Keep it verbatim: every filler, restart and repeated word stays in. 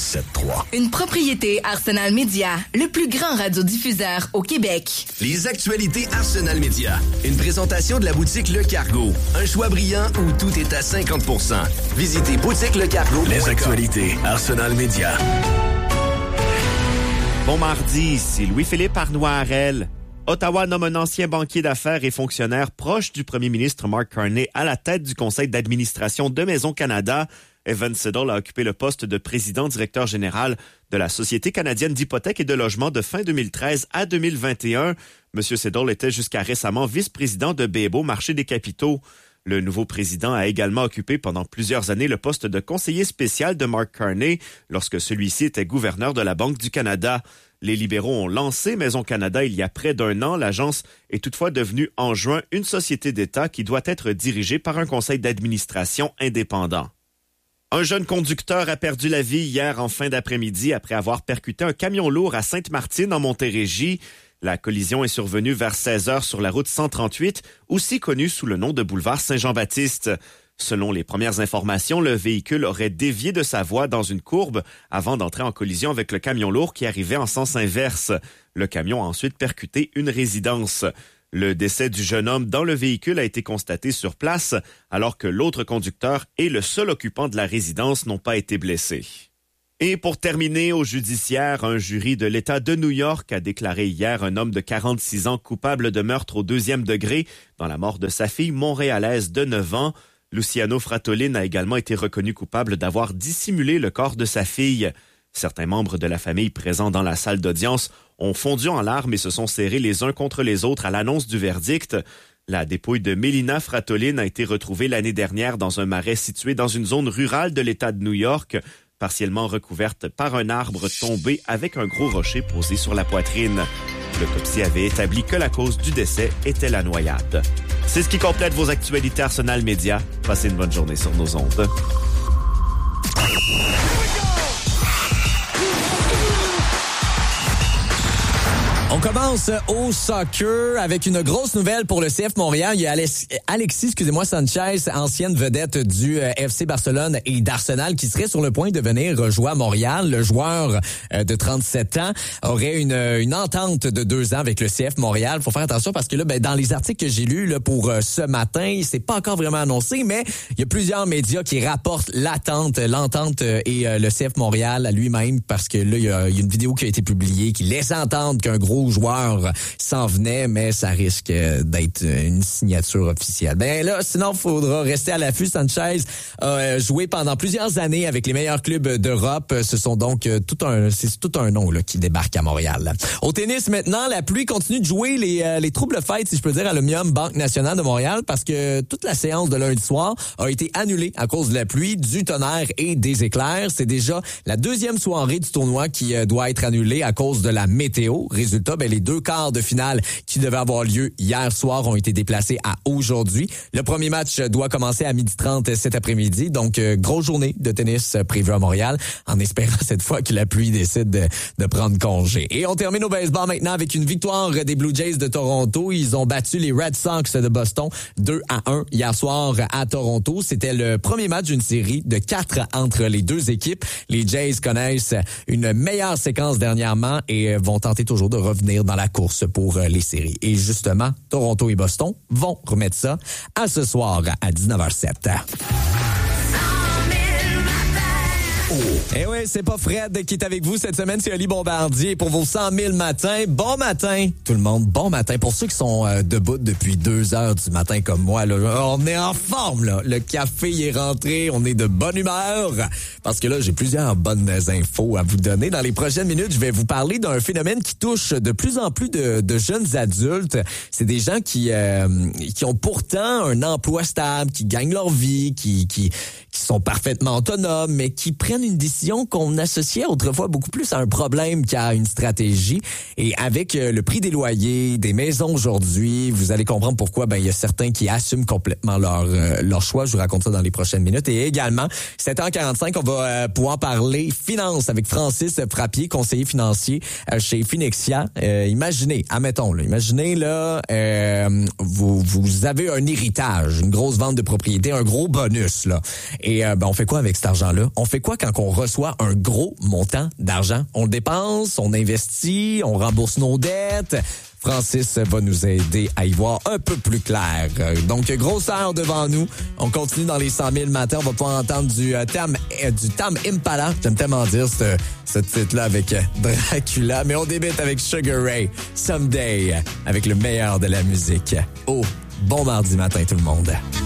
sept trois. Une propriété Arsenal Média, le plus grand radiodiffuseur au Québec. Les actualités Arsenal Média. Une présentation de la boutique Le Cargo. Un choix brillant où tout est à cinquante pour cent. Visitez boutique le cargo. Les actualités Arsenal Média. Bon mardi, ici Louis-Philippe Arnois-Harel. Ottawa nomme un ancien banquier d'affaires et fonctionnaire proche du premier ministre Mark Carney à la tête du conseil d'administration de Maison Canada. Evan Siddall a occupé le poste de président-directeur général de la Société canadienne d'hypothèques et de logement de fin deux mille treize à deux mille vingt et un. Monsieur Siddall était jusqu'à récemment vice-président de B M O Marché des capitaux. Le nouveau président a également occupé pendant plusieurs années le poste de conseiller spécial de Mark Carney lorsque celui-ci était gouverneur de la Banque du Canada. Les libéraux ont lancé Maison Canada il y a près d'un an. L'agence est toutefois devenue en juin une société d'État qui doit être dirigée par un conseil d'administration indépendant. Un jeune conducteur a perdu la vie hier en fin d'après-midi après avoir percuté un camion lourd à Sainte-Martine en Montérégie. La collision est survenue vers seize heures sur la route cent trente-huit, aussi connue sous le nom de boulevard Saint-Jean-Baptiste. Selon les premières informations, le véhicule aurait dévié de sa voie dans une courbe avant d'entrer en collision avec le camion lourd qui arrivait en sens inverse. Le camion a ensuite percuté une résidence. Le décès du jeune homme dans le véhicule a été constaté sur place, alors que l'autre conducteur et le seul occupant de la résidence n'ont pas été blessés. Et pour terminer, au judiciaire, un jury de l'État de New York a déclaré hier un homme de quarante-six ans coupable de meurtre au deuxième degré dans la mort de sa fille montréalaise de neuf ans. Luciano Fratolin a également été reconnu coupable d'avoir dissimulé le corps de sa fille. Certains membres de la famille présents dans la salle d'audience ont fondu en larmes et se sont serrés les uns contre les autres à l'annonce du verdict. La dépouille de Mélina Fratolin a été retrouvée l'année dernière dans un marais situé dans une zone rurale de l'État de New York, partiellement recouverte par un arbre tombé avec un gros rocher posé sur la poitrine. L'autopsie avait établi que la cause du décès était la noyade. C'est ce qui complète vos actualités Arsenal Média. Passez une bonne journée sur nos ondes. On commence au soccer avec une grosse nouvelle pour le C F Montréal. Il y a Alexis, excusez-moi, Sanchez, ancienne vedette du F C Barcelone et d'Arsenal, qui serait sur le point de venir jouer à Montréal. Le joueur de trente-sept ans aurait une, une entente de deux ans avec le C F Montréal. Faut faire attention parce que là, ben, dans les articles que j'ai lus là, pour ce matin, c'est pas encore vraiment annoncé, mais il y a plusieurs médias qui rapportent l'attente, l'entente et le C F Montréal à lui-même, parce que là, il y a, il y a une vidéo qui a été publiée qui laisse entendre qu'un gros joueur s'en venait, mais ça risque d'être une signature officielle. Ben là, sinon, il faudra rester à l'affût. Sanchez a joué pendant plusieurs années avec les meilleurs clubs d'Europe. Ce sont donc tout un, c'est tout un nom là, qui débarque à Montréal. Au tennis, maintenant, la pluie continue de jouer les, les troubles fêtes, si je peux dire, à l'Omnium Banque Nationale de Montréal, parce que toute la séance de lundi soir a été annulée à cause de la pluie, du tonnerre et des éclairs. C'est déjà la deuxième soirée du tournoi qui doit être annulée à cause de la météo. Résultat, ben, les deux quarts de finale qui devaient avoir lieu hier soir ont été déplacés à aujourd'hui. Le premier match doit commencer à midi trente cet après-midi. Donc, euh, grosse journée de tennis prévue à Montréal, en espérant cette fois que la pluie décide de, de prendre congé. Et on termine au baseball maintenant avec une victoire des Blue Jays de Toronto. Ils ont battu les Red Sox de Boston deux à un hier soir à Toronto. C'était le premier match d'une série de quatre entre les deux équipes. Les Jays connaissent une meilleure séquence dernièrement et vont tenter toujours de revenir dans la course pour les séries. Et justement, Toronto et Boston vont remettre ça à ce soir à dix-neuf heures zéro sept. Oh. Eh oui, c'est pas Fred qui est avec vous cette semaine, c'est Oli Bombardier pour vos cent mille matins. Bon matin, tout le monde, bon matin. Pour ceux qui sont euh, debout depuis deux heures du matin comme moi, là, on est en forme, là. Le café y est rentré, on est de bonne humeur. Parce que là, j'ai plusieurs bonnes infos à vous donner. Dans les prochaines minutes, je vais vous parler d'un phénomène qui touche de plus en plus de, de jeunes adultes. C'est des gens qui, euh, qui ont pourtant un emploi stable, qui gagnent leur vie, qui, qui, qui sont parfaitement autonomes, mais qui prennent une décision qu'on associait autrefois beaucoup plus à un problème qu'à une stratégie. Et avec euh, le prix des loyers, des maisons aujourd'hui, vous allez comprendre pourquoi ben il y a certains qui assument complètement leur euh, leur choix. Je vous raconte ça dans les prochaines minutes. Et également, sept heures quarante-cinq, on va euh, pouvoir parler finance avec Francis Frappier, conseiller financier euh, chez Finexia. Euh, imaginez, admettons, là, imaginez là, euh, vous vous avez un héritage, une grosse vente de propriété, un gros bonus là. Et Et euh, ben, on fait quoi avec cet argent-là? On fait quoi quand on reçoit un gros montant d'argent? On le dépense, on investit, on rembourse nos dettes. Francis va nous aider à y voir un peu plus clair. Donc, grosse heure devant nous. On continue dans les cent mille matins. On va pouvoir entendre du euh, Tam, euh, du Tam Impala. J'aime tellement dire ce, ce titre-là avec euh, Dracula. Mais on débute avec Sugar Ray, Someday, avec le meilleur de la musique. Oh, bon mardi matin tout le monde.